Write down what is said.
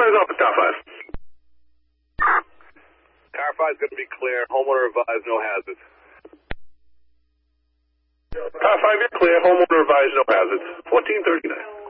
5's off at Top 5. Car 5's going to be clear. Homeowner advised, no hazards. Top 5, you're clear. Homeowner advised, no hazards. 1439.